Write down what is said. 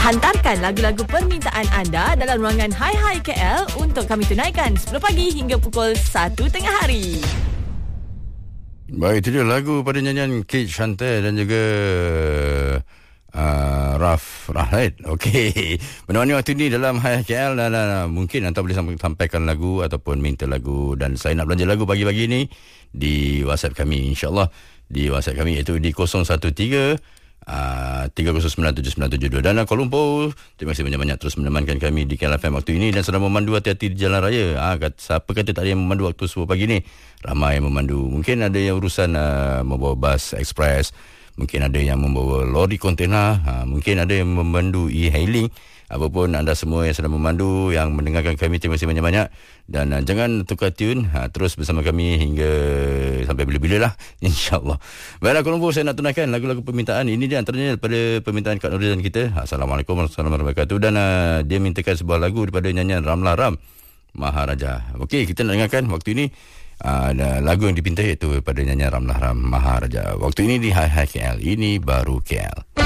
Hantarkan lagu-lagu permintaan anda dalam ruangan Hai Hai KL untuk kami tunaikan 10 pagi hingga pukul 1 tengah hari. Baik, itu dia lagu pada nyanyian Kate Chantel dan juga Raf Rahid. Okey, menemani waktu ini dalam Hai KL dan mungkin anda boleh sampaikan lagu ataupun minta lagu, dan saya nak belanja lagu pagi-pagi ini di WhatsApp kami, insyaAllah di WhatsApp kami, iaitu di 013 3097972. Dan Kuala Lumpur, terima kasih banyak-banyak terus menemankan kami di KL FM waktu ini dan sedang memandu hati-hati di jalan raya. Siapa kata tak ada yang memandu waktu 10 pagi ni? Ramai yang memandu. Mungkin ada yang urusan membawa bas ekspres, mungkin ada yang membawa lori kontena, mungkin ada yang memandu e-hailing. Apapun anda semua yang sedang memandu, yang mendengarkan kami, terima kasih banyak-banyak. Dan jangan tukar tune, terus bersama kami hingga sampai bila-bila lah, insyaAllah. Baiklah Kuala Lumpur, saya nak tunaikan lagu-lagu permintaan. Ini dia antaranya daripada permintaan Kak Nuridan kita. Assalamualaikum warahmatullahi wabarakatuh. Dan dia mintakan sebuah lagu daripada nyanyian Ramlah Ram, Maharaja. Okey, kita nak dengarkan waktu ini lagu yang dipinta iaitu daripada nyanyian Ramlah Ram, Maharaja. Waktu ini di Hai Hai KL, ini baru KL.